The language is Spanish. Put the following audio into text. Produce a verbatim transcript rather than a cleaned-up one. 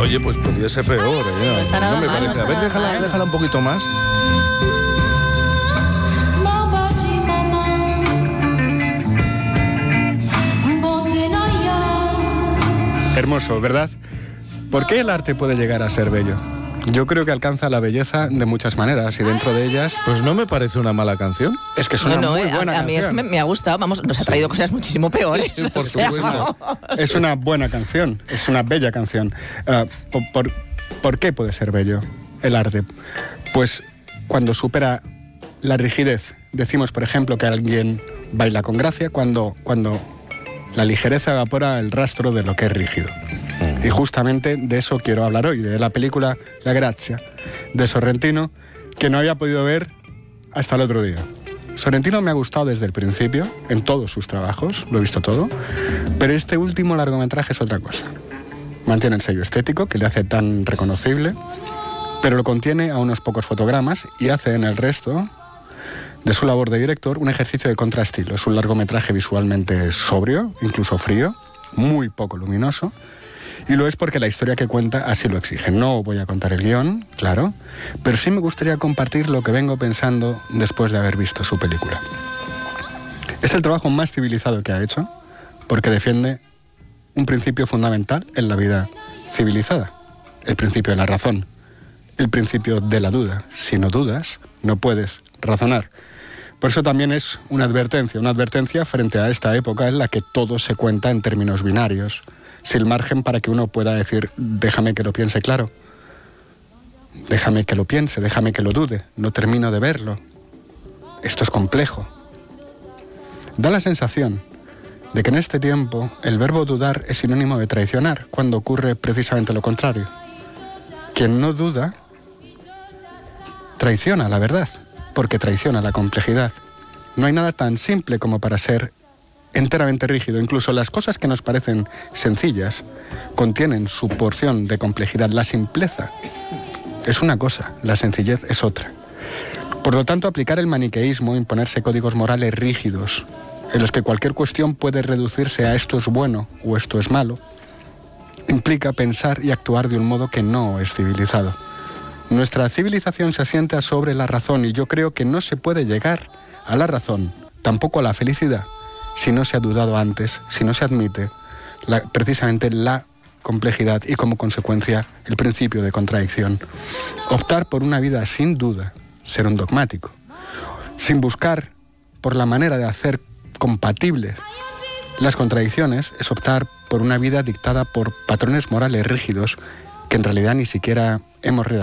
Oye, pues podría ser peor, ¿eh? No está nada me mal, no parece. está A ver, nada déjala, mal. déjala un poquito más. Hermoso, ¿verdad? ¿Por qué el arte puede llegar a ser bello? Yo creo que alcanza la belleza de muchas maneras y dentro de ellas... Pues no me parece una mala canción. Es que es una no, no, muy eh, a, buena a mí es que me, canción. me ha gustado, vamos, nos ha traído cosas muchísimo peores. Sí, por o sea, supuesto. Es una buena canción, es una bella canción. Ah, por, por- ¿Por qué puede ser bello el arte? Pues cuando supera la rigidez. Decimos, por ejemplo, que alguien baila con gracia cuando, cuando la ligereza evapora el rastro de lo que es rígido. Y justamente de eso quiero hablar hoy, de la película La Grazia, de Sorrentino, que no había podido ver hasta el otro día. Sorrentino me ha gustado desde el principio, en todos sus trabajos, lo he visto todo, pero este último largometraje es otra cosa. Mantiene el sello estético, que le hace tan reconocible, pero lo contiene a unos pocos fotogramas y hace en el resto de su labor de director un ejercicio de contrastilo. Es un largometraje visualmente sobrio, incluso frío, muy poco luminoso, y lo es porque la historia que cuenta así lo exige. No voy a contar el guión, claro, pero sí me gustaría compartir lo que vengo pensando después de haber visto su película. Es el trabajo más civilizado que ha hecho, porque defiende un principio fundamental en la vida civilizada, el principio de la razón, el principio de la duda. Si no dudas, no puedes razonar. Por eso también es una advertencia, una advertencia frente a esta época en la que todo se cuenta en términos binarios, sin margen para que uno pueda decir, déjame que lo piense claro, déjame que lo piense, déjame que lo dude, no termino de verlo. Esto es complejo. Da la sensación de que en este tiempo el verbo dudar es sinónimo de traicionar, cuando ocurre precisamente lo contrario. Quien no duda traiciona la verdad, porque traiciona la complejidad. No hay nada tan simple como para ser enteramente rígido. Incluso las cosas que nos parecen sencillas contienen su porción de complejidad. La simpleza es una cosa, la sencillez es otra. Por lo tanto, aplicar el maniqueísmo, imponerse códigos morales rígidos, en los que cualquier cuestión puede reducirse a esto es bueno o esto es malo, implica pensar y actuar de un modo que no es civilizado. Nuestra civilización se asienta sobre la razón y yo creo que no se puede llegar a la razón, tampoco a la felicidad, si no se ha dudado antes, si no se admite la, precisamente la complejidad y como consecuencia el principio de contradicción. Optar por una vida sin duda, ser un dogmático, sin buscar por la manera de hacer compatibles las contradicciones, es optar por una vida dictada por patrones morales rígidos que en realidad ni siquiera hemos redactado.